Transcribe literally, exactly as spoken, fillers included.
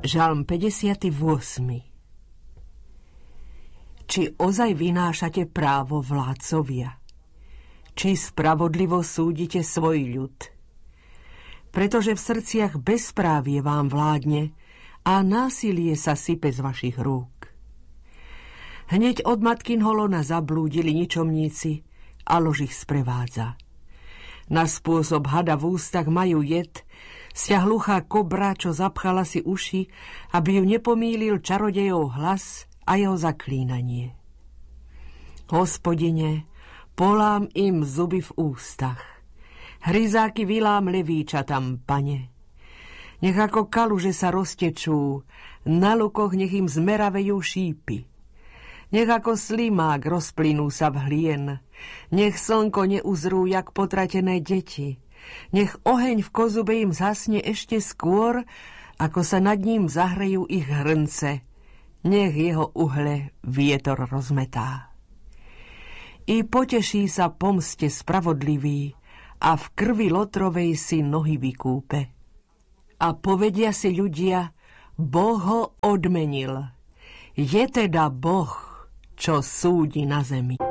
Žalm päťdesiatosem. Či ozaj vynášate právo, vládcovia? Či spravodlivo súdite svoj ľud? Pretože v srdciach bezprávie vám vládne a násilie sa sype z vašich rúk. Hneď od matkinho lona zablúdili ničomníci a lož ich sprevádza. Na spôsob hada v ústach majú jed, sťa hluchá kobra, čo zapchala si uši, aby ju nepomýlil čarodejov hlas a jeho zaklínanie. Hospodine, polám im zuby v ústach. Hryzáky vylám levíčatam, pane. Nech ako kaluže sa roztečú, na lukoch nech im zmeravejú šípy. Nech ako slimák rozplynú sa v hlien, nech slnko neuzrú, jak potratené deti. Nech oheň v kozube im zhasne ešte skôr, ako sa nad ním zahrejú ich hrnce. Nech jeho uhle vietor rozmetá. I poteší sa pomste spravodlivý a v krvi lotrovej si nohy vykúpe. A povedia si ľudia, Boh ho odmenil. Je teda Boh, čo súdi na zemi.